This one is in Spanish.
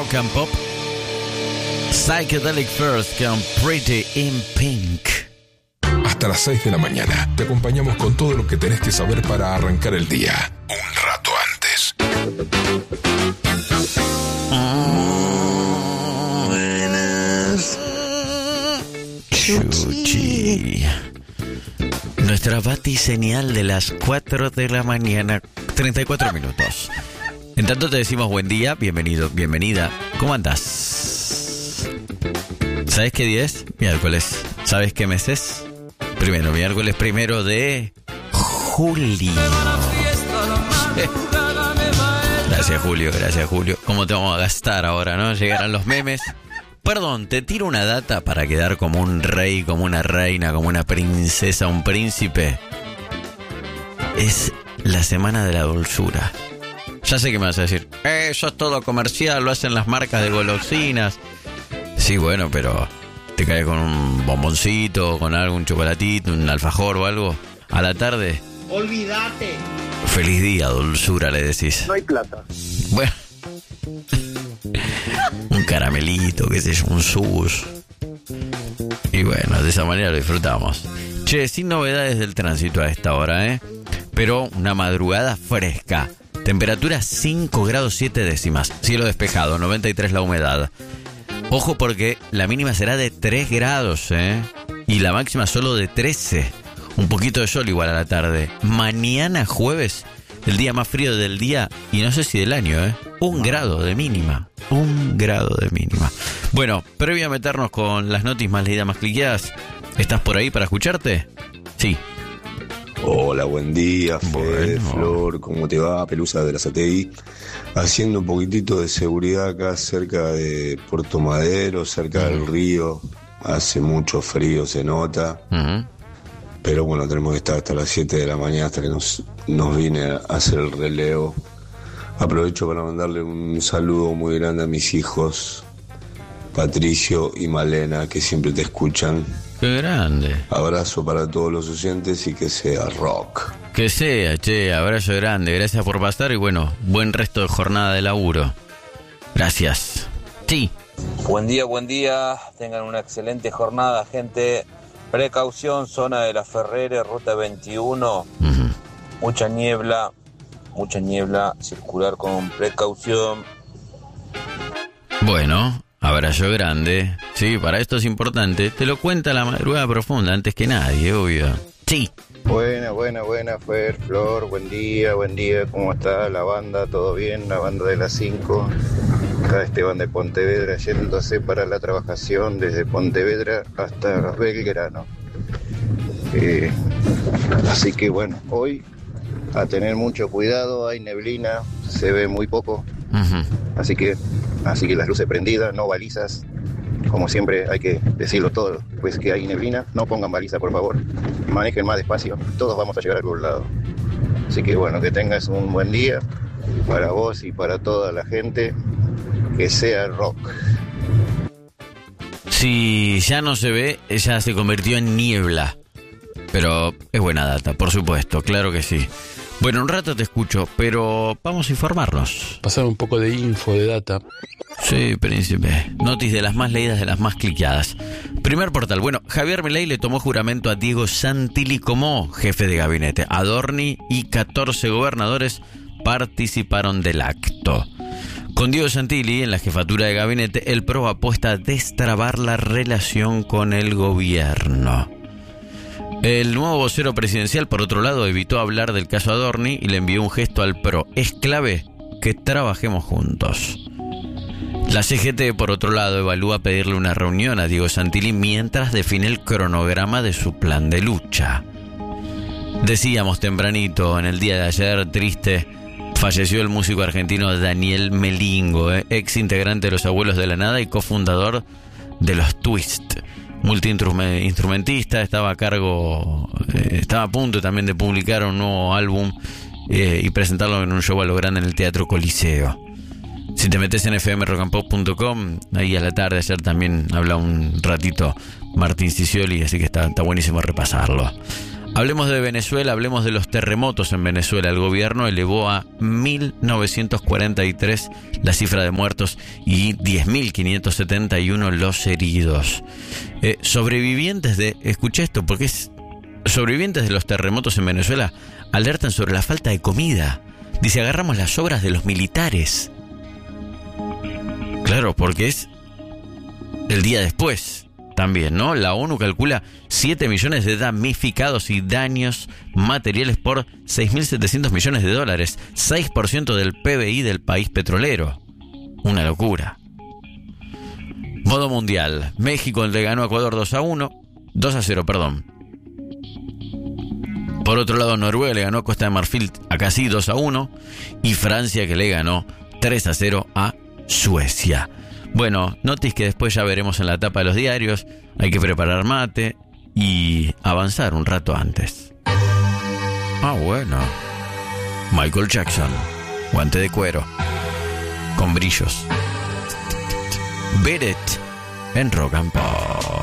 Rock and Pop. Psychedelic First con Pretty in Pink. Hasta las 6 de la mañana te acompañamos con todo lo que tenés que saber para arrancar el día. Un rato antes. Buenas. Chuchi. Nuestra batiseñal de las 4 de la mañana, 34 minutos. En tanto te decimos buen día, bienvenido, bienvenida. ¿Cómo andás? ¿Sabes qué día es? Miércoles. ¿Sabes qué mes es? Miércoles 1 de julio. Gracias, Julio. ¿Cómo te vamos a gastar ahora, no? Llegarán los memes. Perdón, te tiro una data para quedar como un rey, como una reina, como una princesa, un príncipe. Es la semana de la dulzura. Ya sé que me vas a decir, eso es todo comercial, lo hacen las marcas de golosinas. Sí, bueno, pero te caes con un bomboncito, con algo, un chocolatito, un alfajor o algo a la tarde. Olvídate. Feliz día, dulzura, le decís. No hay plata. Bueno, un caramelito, qué sé yo, un sus. Y bueno, de esa manera lo disfrutamos. Che, sin novedades del tránsito a esta hora, pero una madrugada fresca. Temperatura 5 grados 7 décimas. Cielo despejado, 93 la humedad. Ojo porque la mínima será de 3 grados, y la máxima solo de 13. Un poquito de sol igual a la tarde. Mañana jueves, el día más frío del día, y no sé si del año, 1 grado de mínima. 1 grado de mínima. Bueno, previo a meternos con las noticias más leídas, más cliqueadas, ¿estás por ahí para escucharte? Sí. Hola, buen día, Fede, Bueno. Flor, ¿cómo te va? Pelusa de la SATI. Haciendo un poquitito de seguridad acá cerca de Puerto Madero, cerca del río. Hace mucho frío, se nota. Uh-huh. Pero bueno, tenemos que estar hasta las 7 de la mañana hasta que nos viene a hacer el relevo. Aprovecho para mandarle un saludo muy grande a mis hijos, Patricio y Malena, que siempre te escuchan. ¡Qué grande! Abrazo para todos los oyentes y que sea rock. Que sea, che, abrazo grande. Gracias por pasar y bueno, buen resto de jornada de laburo. Gracias. Sí. Buen día. Tengan una excelente jornada, gente. Precaución, zona de la Ferrere, ruta 21. Uh-huh. Mucha niebla, circular con precaución. Bueno, abrazo grande. Sí, para esto es importante. Te lo cuenta la madrugada profunda antes que nadie, obvio. Sí. Buena, Fer, Flor, buen día, ¿cómo está la banda? ¿Todo bien? La banda de las 5. Acá Esteban de Pontevedra yéndose para la trabajación desde Pontevedra hasta Belgrano. Así que bueno, hoy a tener mucho cuidado, hay neblina, se ve muy poco. Uh-huh. Así que las luces prendidas, no balizas. Como siempre hay que decirlo todo, pues que hay neblina, no pongan baliza por favor, manejen más despacio, todos vamos a llegar a algún lado. Así que bueno, que tengas un buen día para vos y para toda la gente, que sea rock. Si ya no se ve, ya se convirtió en niebla. Pero es buena data, por supuesto, claro que sí. Bueno, un rato te escucho, pero vamos a informarnos. Pasar un poco de info, de data. Sí, príncipe. Notis de las más leídas, de las más cliqueadas. Primer portal. Bueno, Javier Milei le tomó juramento a Diego Santilli como jefe de gabinete. Adorni y 14 gobernadores participaron del acto. Con Diego Santilli en la jefatura de gabinete, el PRO apuesta a destrabar la relación con el gobierno. El nuevo vocero presidencial, por otro lado, evitó hablar del caso Adorni y le envió un gesto al PRO. Es clave que trabajemos juntos. La CGT, por otro lado, evalúa pedirle una reunión a Diego Santilli mientras define el cronograma de su plan de lucha. Decíamos tempranito, en el día de ayer, triste, falleció el músico argentino Daniel Melingo, ex integrante de Los Abuelos de la Nada y cofundador de Los Twist. Multiinstrumentista, estaba a punto también de publicar un nuevo álbum y presentarlo en un show a lo grande en el Teatro Coliseo. Si te metes en fmrockandpop.com, ahí a la tarde ayer también habla un ratito Martín Cicioli, así que está buenísimo repasarlo. Hablemos de Venezuela, hablemos de los terremotos en Venezuela. El gobierno elevó a 1.943 la cifra de muertos y 10.571 los heridos. Sobrevivientes de... Escuché esto porque es... Sobrevivientes de los terremotos en Venezuela alertan sobre la falta de comida. Dice, agarramos las obras de los militares. Claro, porque es el día después también, ¿no? La ONU calcula 7 millones de damnificados y daños materiales por 6.700 millones de dólares. 6% del PBI del país petrolero. Una locura. Modo mundial. México le ganó a Ecuador 2-0, perdón. Por otro lado, Noruega le ganó a Costa de Marfil a casi 2-1. Y Francia que le ganó 3-0 a Suecia. Bueno, notis que después ya veremos en la tapa de los diarios. Hay que preparar mate y avanzar un rato antes. Ah, bueno. Michael Jackson. Guante de cuero. Con brillos. Beat It en Rock and Pop.